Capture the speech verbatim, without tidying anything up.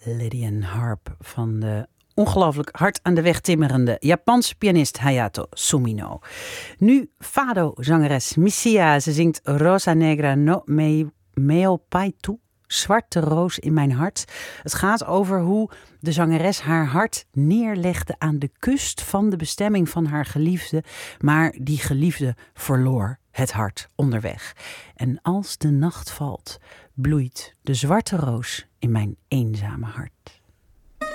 Lydian Harp van de ongelooflijk hard aan de weg timmerende Japanse pianist Hayato Sumino. Nu fado-zangeres Missia. Ze zingt Rosa Negra no me, meo pai tu, Zwarte roos in mijn hart. Het gaat over hoe de zangeres haar hart neerlegde aan de kust van de bestemming van haar geliefde. Maar die geliefde verloor het hart onderweg. En als de nacht valt, bloeit de zwarte roos in mijn eenzame hart.